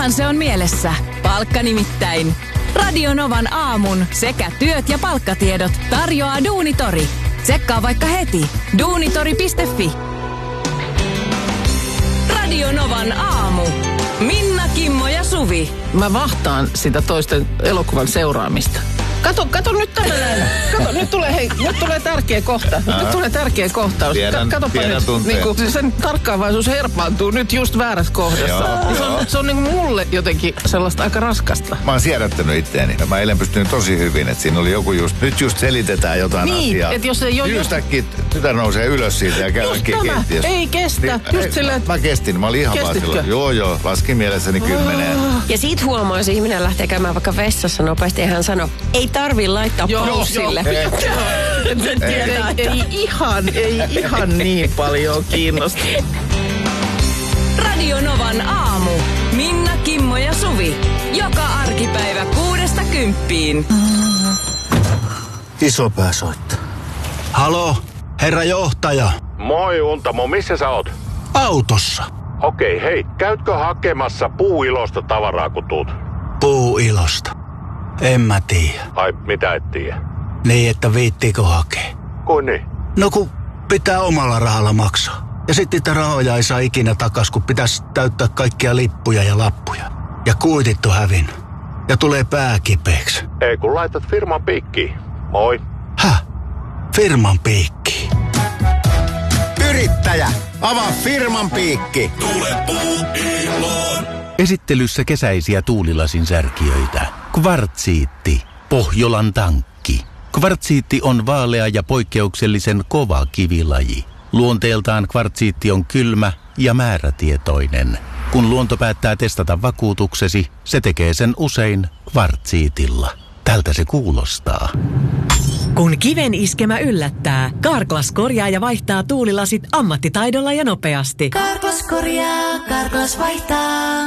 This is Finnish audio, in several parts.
Ainahan se on mielessä. Palkka nimittäin. Radio Novan aamun sekä työt ja palkkatiedot tarjoaa Duunitori. Tsekkaa vaikka heti. Duunitori.fi. Radio Novan aamu. Minna, Kimmo ja Suvi. Mä vahtaan sitä toisten elokuvan seuraamista. Kato nyt tällainen. Kato, nyt tulee tärkeä kohta. Nyt tulee tärkeä kohtaus. Katoppa nyt. Niinku, sen tarkkaavaisuus herpaantuu nyt just väärässä kohdassa. Se on niinku mulle jotenkin sellaista aika raskasta. Mä oon siedättänyt itteeni. Mä eilen pystynyt tosi hyvin, että siinä oli joku nyt just selitetään jotain asiaa. Että jos ei ole yhtäkkiä tytär nousee ylös siitä ja käy keittiössä. Ei kestä. Just silleen. Mä kestin. Mä olin ihan vaan silloin. Joo. Laskin mielessäni 10. Ja siitä huomaa, jos ihminen lähtee käymään vaikka vessassa nopeasti ja hän sanoo, ei tarvi laittaa pausille. Ei ihan niin paljon kiinnosta. Radio Novan aamu. Minna, Kimmo ja Suvi. Joka arkipäivä 6–10. Isopää soittaa. Halo, herra johtaja. Moi Untamo, missä sä oot? Autossa. Okei, hei, käytkö hakemassa Puuilosta tavaraa kun tuut? Puuilosta? En mä tiedä. Ai, mitä et tiedä? Niin, että viittiikö hakea? Kuin niin? No kun pitää omalla rahalla maksaa. Ja sitten niitä rahoja ei saa ikinä takas, kun pitäisi täyttää kaikkia lippuja ja lappuja. Ja kuitit on hävinnyt. Ja tulee pää kipeäksi. Ei kun laitat firman piikkiin. Moi. Häh? Firman piikkiin? Yrittäjä, avaa firman piikki. Tule Puuiloon. Esittelyssä kesäisiä tuulilasin särkijöitä. Kvartsiitti. Pohjolan tankki. Kvartsiitti on vaalea ja poikkeuksellisen kova kivilaji. Luonteeltaan kvartsiitti on kylmä ja määrätietoinen. Kun luonto päättää testata vakuutuksesi, se tekee sen usein kvartsiitilla. Tältä se kuulostaa. Kun kiven iskemä yllättää, Carglass korjaa ja vaihtaa tuulilasit ammattitaidolla ja nopeasti. Carglass korjaa, Carglass vaihtaa.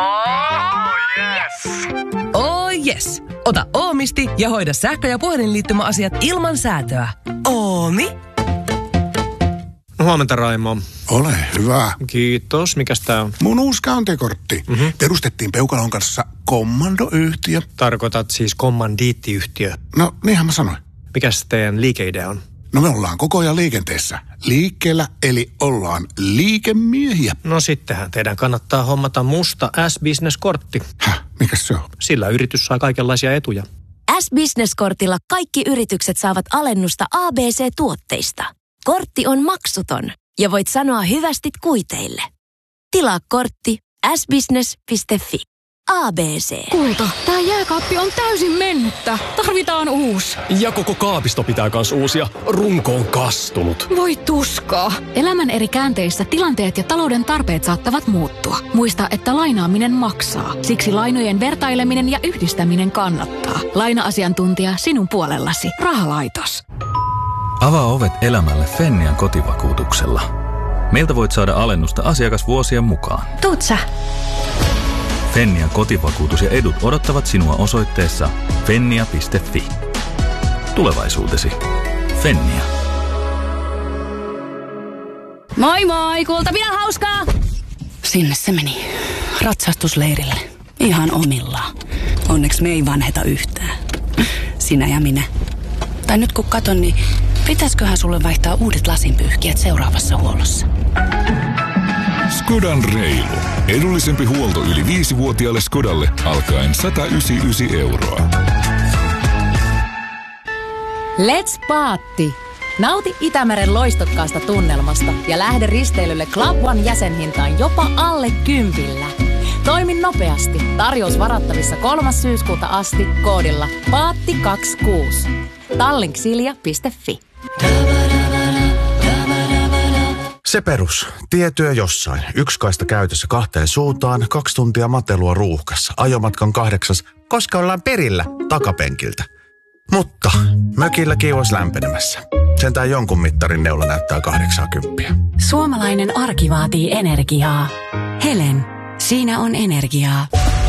Oh yes! Ota Oomisti ja hoida sähkö- ja puhelinliittymäasiat ilman säätöä. Oomi? Huomenta, Raimo. Ole hyvä. Kiitos. Mikäs tää on? Mun uusi kantekortti. Perustettiin Peukalon kanssa kommandoyhtiö. Tarkoitat siis kommandiittiyhtiö? No, niinhän mä sanoin. Mikäs teidän liikeidea on? No me ollaan koko ajan liikenteessä. Liikkeellä, eli ollaan liikemiehiä. No sittenhän teidän kannattaa hommata musta S-Business-kortti. Häh? Mikäs se on? Sillä yritys saa kaikenlaisia etuja. S-Business-kortilla kaikki yritykset saavat alennusta ABC-tuotteista. Kortti on maksuton ja voit sanoa hyvästit kuiteille. Tilaa kortti sbusiness.fi. ABC. Kulta, tää jääkaappi on täysin mennyttä. Tarvitaan uusi. Ja koko kaapisto pitää kans uusia. Runko on kastunut. Voi tuskaa. Elämän eri käänteissä tilanteet ja talouden tarpeet saattavat muuttua. Muista, että lainaaminen maksaa. Siksi lainojen vertaileminen ja yhdistäminen kannattaa. Laina-asiantuntija sinun puolellasi. Rahalaitos. Avaa ovet elämälle Fennian kotivakuutuksella. Meiltä voit saada alennusta asiakasvuosien mukaan. Tuut sä? Fennian kotivakuutus ja edut odottavat sinua osoitteessa fennia.fi. Tulevaisuutesi. Fennia. Moi moi, kulta, pidä hauskaa! Sinne se meni. Ratsastusleirille. Ihan omillaan. Onneksi me ei vanheta yhtään. Sinä ja minä. Tai nyt kun katon, niin pitäisköhän sulle vaihtaa uudet lasinpyyhkijät seuraavassa huollossa? Skodan reilu. Edullisempi huolto yli 5-vuotiaalle Skodalle alkaen 199 €. Let's Paatti! Nauti Itämeren loistokkaasta tunnelmasta ja lähde risteilylle Club One -jäsenhintaan jopa alle 10. Toimi nopeasti. Tarjous varattavissa 3. syyskuuta asti koodilla PAATTI26. Tallinksilja.fi. Se perus. Tietyö jossain. 1 kaista käytössä 2 suuntaan, 2 tuntia matelua ruuhkassa. Ajomatkan 8, koska ollaan perillä takapenkiltä. Mutta mökilläkin olisi lämpenemässä. Sentään jonkun mittarin neula näyttää 80. Suomalainen arki vaatii energiaa. Helen, siinä on energiaa.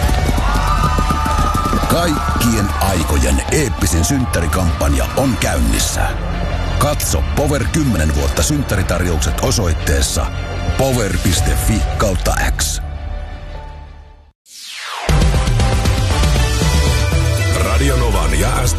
Kaikkien aikojen eeppisin synttärikampanja on käynnissä. Katso Power 10 vuotta synttäritarjoukset osoitteessa power.fi/X.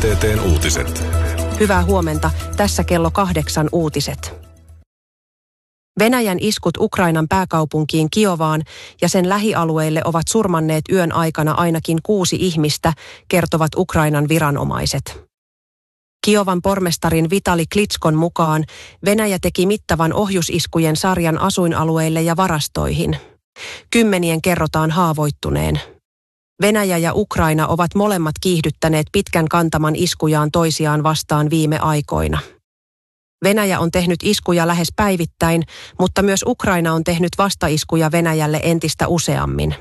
STT:n uutiset. Hyvää huomenta. Tässä kello 8 uutiset. Venäjän iskut Ukrainan pääkaupunkiin Kiovaan ja sen lähialueille ovat surmanneet yön aikana ainakin 6 ihmistä, kertovat Ukrainan viranomaiset. Kiovan pormestarin Vitali Klitskon mukaan Venäjä teki mittavan ohjusiskujen sarjan asuinalueille ja varastoihin. 10 kerrotaan haavoittuneen. Venäjä ja Ukraina ovat molemmat kiihdyttäneet pitkän kantaman iskujaan toisiaan vastaan viime aikoina. Venäjä on tehnyt iskuja lähes päivittäin, mutta myös Ukraina on tehnyt vastaiskuja Venäjälle entistä useammin.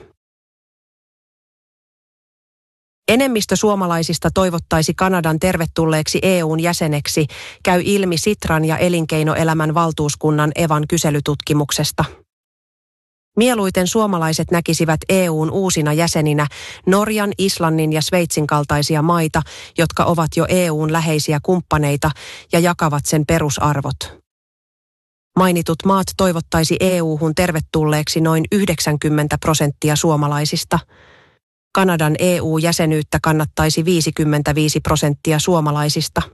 Enemmistö suomalaisista toivottaisi Kanadan tervetulleeksi EU:n jäseneksi, käy ilmi Sitran ja elinkeinoelämän valtuuskunnan Evan kyselytutkimuksesta. Mieluiten suomalaiset näkisivät EU:n uusina jäseninä Norjan, Islannin ja Sveitsin kaltaisia maita, jotka ovat jo EU:n läheisiä kumppaneita ja jakavat sen perusarvot. Mainitut maat toivottaisi EU:hun tervetulleeksi noin 90% suomalaisista. Kanadan EU-jäsenyyttä kannattaisi 55% suomalaisista.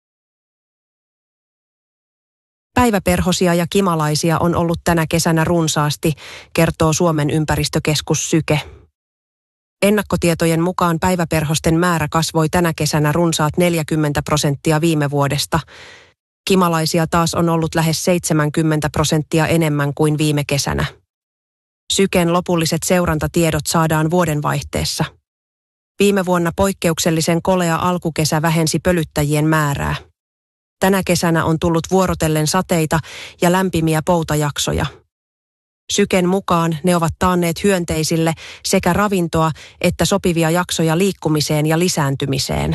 Päiväperhosia ja kimalaisia on ollut tänä kesänä runsaasti, kertoo Suomen ympäristökeskus Syke. Ennakkotietojen mukaan päiväperhosten määrä kasvoi tänä kesänä runsaat 40% viime vuodesta. Kimalaisia taas on ollut lähes 70% enemmän kuin viime kesänä. Syken lopulliset seurantatiedot saadaan vuodenvaihteessa. Viime vuonna poikkeuksellisen kolea alkukesä vähensi pölyttäjien määrää. Tänä kesänä on tullut vuorotellen sateita ja lämpimiä poutajaksoja. Syken mukaan ne ovat taanneet hyönteisille sekä ravintoa että sopivia jaksoja liikkumiseen ja lisääntymiseen.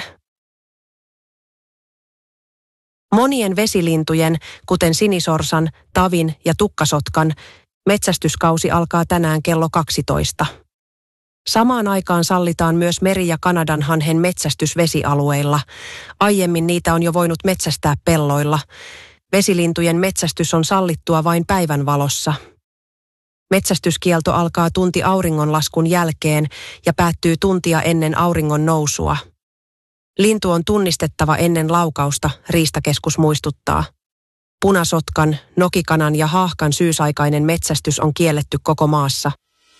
Monien vesilintujen, kuten sinisorsan, tavin ja tukkasotkan, metsästyskausi alkaa tänään kello 12. Samaan aikaan sallitaan myös meri- ja kanadanhanhen metsästys vesialueilla. Aiemmin niitä on jo voinut metsästää pelloilla. Vesilintujen metsästys on sallittua vain päivänvalossa. Metsästyskielto alkaa tunti auringonlaskun jälkeen ja päättyy tuntia ennen auringon nousua. Lintu on tunnistettava ennen laukausta, Riistakeskus muistuttaa. Punasotkan, nokikanan ja haahkan syysaikainen metsästys on kielletty koko maassa.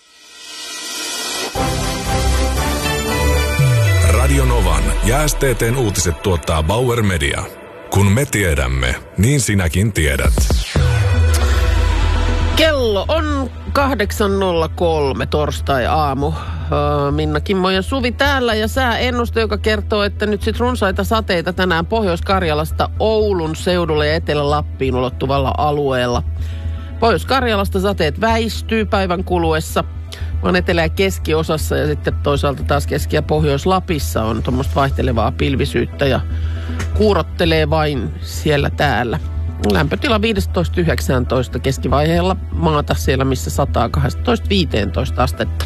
Radio Novan ja STT:n uutiset tuottaa Bauer Media. Kun me tiedämme, niin sinäkin tiedät. Kello on 8.03 torstai-aamu. Minna Kimmo ja Suvi täällä ja sääennuste, joka kertoo, että nyt sit runsaita sateita tänään Pohjois-Karjalasta Oulun seudulle ja Etelä-Lappiin ulottuvalla alueella. Pohjois-Karjalasta sateet väistyy päivän kuluessa. On etelä- ja keskiosassa ja sitten toisaalta taas Keski- ja Pohjois-Lapissa on tuommoista vaihtelevaa pilvisyyttä ja kuurottelee vain siellä täällä. Lämpötila 15-19 keskivaiheella maata siellä, missä sataa 12-15 astetta.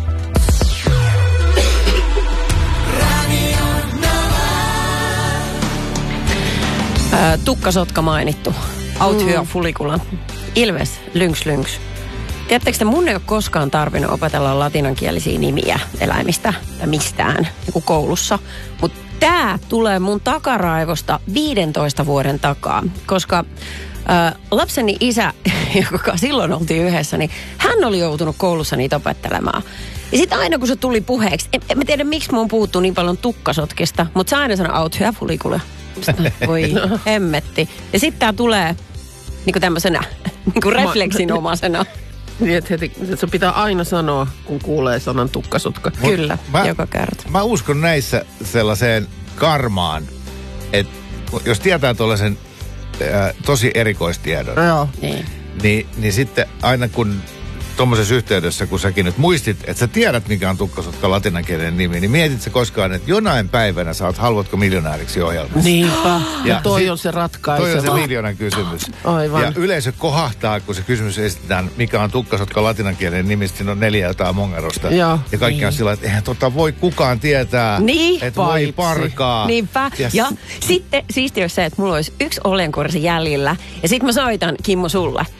Tukkasotka mainittu. Authyö fulicula. Ilves, lynx. Tiedättekö, että mun ei ole koskaan tarvinnut opetella latinankielisiä nimiä eläimistä tai mistään niin koulussa. Mutta tää tulee mun takaraivosta 15 vuoden takaa, koska lapseni isä, joka silloin oltiin yhdessä, niin hän oli joutunut koulussa niitä opettelemaan. Ja sitten aina kun se tuli puheeksi, en mä tiedä miksi mun puhuttuu niin paljon tukkasotkista, mutta se aina sanoi authyö fulicula. Voi hemmetti. Ja sitten tää tulee niinku tämmöisenä niinku refleksinomaisena. Niin, että se pitää aina sanoa, kun kuulee sanan tukkasotka. Kyllä, joka kerta. Mä uskon näissä sellaiseen karmaan, että jos tietää tuollaisen tosi erikoistiedon, niin sitten aina kun tuommoisessa yhteydessä, kun säkin nyt muistit, että sä tiedät, mikä on tukkasotka latinankielinen nimi, niin mietit sä koskaan, että jonain päivänä sä oot Haluatko miljonääriksi -ohjelmassa. Niinpä. Ja toi on se ratkaiseva. Toi on se miljoonan kysymys. Aivan. Ja yleisö kohahtaa, kun se kysymys esitetään, mikä on tukkasotka latinankielinen nimi, siinä on 4 jotain mongerosta. Ja kaikki on sillä, että eihän voi kukaan tietää, että voi parkaa. Niinpä. Ja sitten siistiä olisi se, että mulla olisi 1 oljenkorsi jäljellä. Ja sit mä soitan, Kimmo, sulle.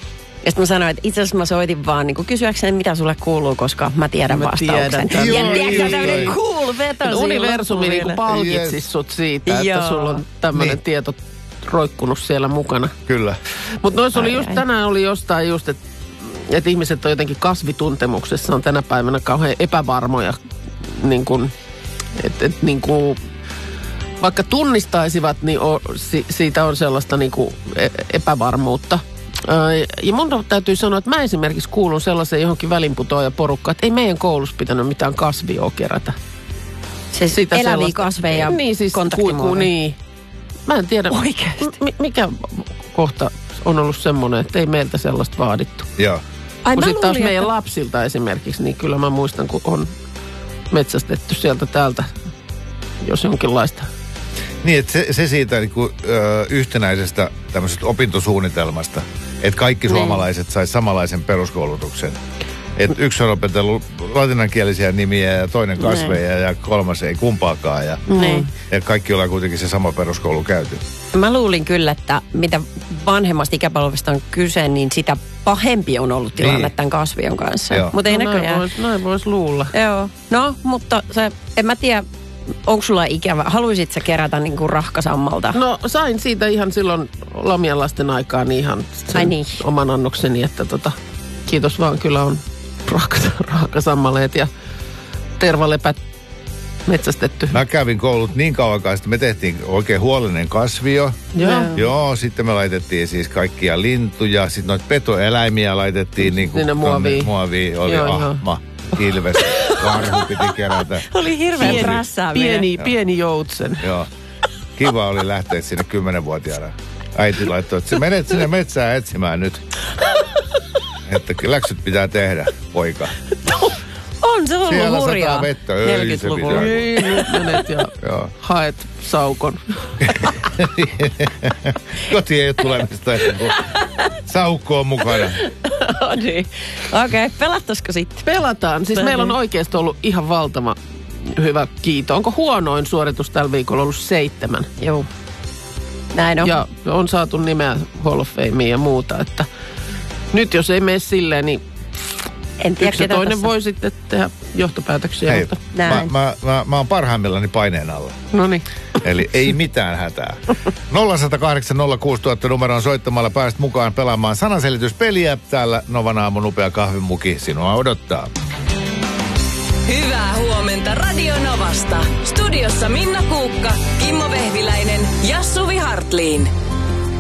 Ja sitten mä sanoin, että itse asiassa mä soitin vaan niin kysyäkseni, mitä sulle kuuluu, koska mä tiedän vastauksen. Ja tiedätkö, tämmöinen cool veto. Universumi niin palkitsi sut siitä, että sulla on tämmöinen tieto roikkunut siellä mukana. Kyllä. Mutta noissa oli just, tänään oli jostain just, että ihmiset on jotenkin kasvituntemuksessa on tänä päivänä kauhean epävarmoja, niin kuin, että niin kuin, vaikka tunnistaisivat, niin siitä on sellaista niin kuin epävarmuutta. Ja mun täytyy sanoa, että mä esimerkiksi kuulun sellaiseen johonkin välinputoaja porukkaan, että ei meidän koulussa pitänyt mitään kasvia kerätä. Siis sitä eläviä sellaista kasveja niin, siis niin. Mä en tiedä, mikä kohta on ollut semmoinen, että ei meiltä sellaista vaadittu. Joo. Kun sitten taas meidän lapsilta esimerkiksi, niin kyllä mä muistan, kun on metsästetty sieltä täältä, jos jonkinlaista. Niin, että se siitä niin kuin, yhtenäisestä tämmöisestä opintosuunnitelmasta, että kaikki suomalaiset sais samanlaisen peruskoulutuksen. Että yksi on opetellut latinankielisiä nimiä ja toinen kasveja ja kolmas ei kumpaakaan. Ja kaikki ollaan kuitenkin se sama peruskoulu käyty. Mä luulin kyllä, että mitä vanhemmasta ikäpolvesta on kyse, niin sitä pahempi on ollut tilanne tämän kasvion kanssa. Mutta ei näköjään. Näin vois luulla. Joo. No, mutta en mä tiedä, onko sulla ikävä? Haluaisit sä kerätä niinku rahkasammalta? No sain siitä ihan silloin lomien lasten aikaan ihan sen oman annokseni, että kiitos vaan, kyllä on rahkasammaleet ja tervalepät metsästetty. Mä kävin koulut niin kauan kanssa, että me tehtiin oikein huolellinen kasvio. Joo, sitten me laitettiin siis kaikkia lintuja, sitten noita petoeläimiä laitettiin niinku muoviin. Oli ahma, ilves, karhu piti kerätä. Oli hirveän prässääminen. Pieni joutsen. Joo. Kiva oli lähteä sinne 10-vuotiaana. Äiti laittoi, että sä menet sinne metsään etsimään nyt. Että läksyt pitää tehdä, poika. On se ollut siellä hurjaa. Siellä sataa vettä. 40-luvulla. Nyt menet ja haet saukon. Koti ei ole tulemista, kun saukko on mukana. Niin. Okei, pelattaisiko sitten? Pelataan. Siis meillä on oikeasti ollut ihan valtava hyvä kiito. Onko huonoin suoritus tällä viikolla ollut 7? Joo. Näin on. Ja on saatu nimeä Hall of Fameen ja muuta, että nyt jos ei mene silleen, niin en tiedä, yksi ja toinen voi sitten tehdä johtopäätöksiä. Hei, mä oon parhaimmillani paineen alla. Noniin. Eli ei mitään hätää. 0108 06000 numeroon soittamalla pääst mukaan pelaamaan sananselityspeliä. Täällä Novan aamun upea kahvimuki sinua odottaa. Hyvää huomenta Radio Novasta. Studiossa Minna Kuukka, Kimmo Vehviläinen ja Suvi Hartliin.